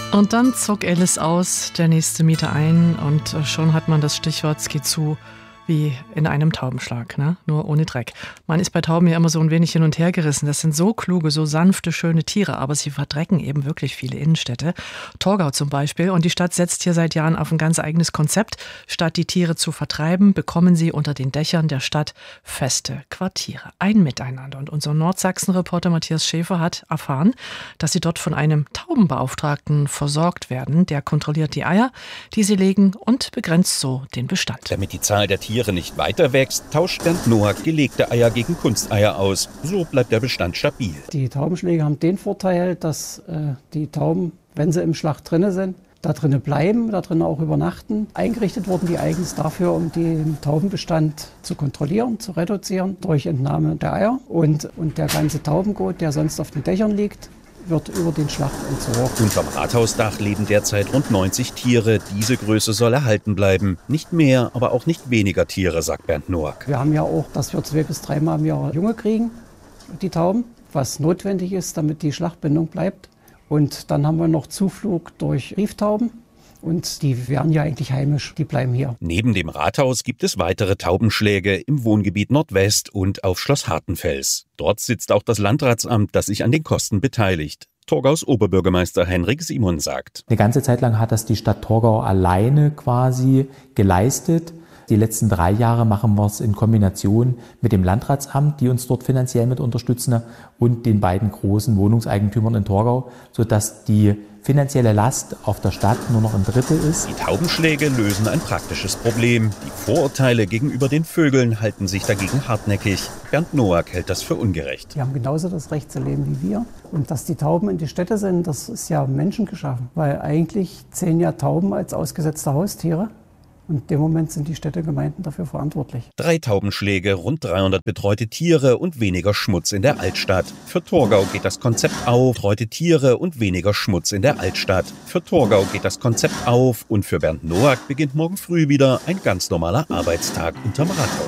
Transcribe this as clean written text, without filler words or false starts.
Und dann zog Alice aus, der nächste Mieter ein und schon hat man das Stichwort, es geht zu wie in einem Taubenschlag, ne? Nur ohne Dreck. Man ist bei Tauben ja immer so ein wenig hin und her gerissen. Das sind so kluge, so sanfte, schöne Tiere, aber sie verdrecken eben wirklich viele Innenstädte. Torgau zum Beispiel. Und die Stadt setzt hier seit Jahren auf ein ganz eigenes Konzept. Statt die Tiere zu vertreiben, bekommen sie unter den Dächern der Stadt feste Quartiere. Ein Miteinander. Und unser Nordsachsen-Reporter Matthias Schäfer hat erfahren, dass sie dort von einem Taubenbeauftragten versorgt werden. Der kontrolliert die Eier, die sie legen und begrenzt so den Bestand. Damit die Zahl der Tiere nicht weiter wächst, tauscht Bernd Noack gelegte Eier gegen Kunsteier aus. So bleibt der Bestand stabil. Die Taubenschläge haben den Vorteil, dass die Tauben, wenn sie im Schlacht drinne sind, da drinnen bleiben, da drinnen auch übernachten. Eingerichtet wurden die eigens dafür, um den Taubenbestand zu kontrollieren, zu reduzieren durch Entnahme der Eier. Und der ganze Taubenkot, der sonst auf den Dächern liegt, wird über den Schlacht entsorgt. Unterm Rathausdach leben derzeit rund 90 Tiere. Diese Größe soll erhalten bleiben. Nicht mehr, aber auch nicht weniger Tiere, sagt Bernd Noack. Wir haben ja auch, dass wir 2 bis 3 Mal im Jahr Junge kriegen, die Tauben, was notwendig ist, damit die Schlachtbindung bleibt. Und dann haben wir noch Zuflug durch Brieftauben. Und die wären ja eigentlich heimisch, die bleiben hier. Neben dem Rathaus gibt es weitere Taubenschläge im Wohngebiet Nordwest und auf Schloss Hartenfels. Dort sitzt auch das Landratsamt, das sich an den Kosten beteiligt. Torgaus Oberbürgermeister Henrik Simon sagt: Eine ganze Zeit lang hat das die Stadt Torgau alleine quasi geleistet. Die letzten 3 Jahre machen wir es in Kombination mit dem Landratsamt, die uns dort finanziell mit unterstützen, und den beiden großen Wohnungseigentümern in Torgau, sodass die finanzielle Last auf der Stadt nur noch 1/3 ist. Die Taubenschläge lösen ein praktisches Problem. Die Vorurteile gegenüber den Vögeln halten sich dagegen hartnäckig. Bernd Noack hält das für ungerecht. Die haben genauso das Recht zu leben wie wir. Und dass die Tauben in die Städte sind, das ist ja menschengeschaffen. Weil eigentlich zählen ja Tauben als ausgesetzte Haustiere. Und in dem Moment sind die Städtegemeinden dafür verantwortlich. 3 Taubenschläge, rund 300 betreute Tiere und weniger Schmutz in der Altstadt. Für Torgau geht das Konzept auf. Betreute Tiere und weniger Schmutz in der Altstadt. Für Torgau geht das Konzept auf. Und für Bernd Noack beginnt morgen früh wieder ein ganz normaler Arbeitstag unterm Rathaus.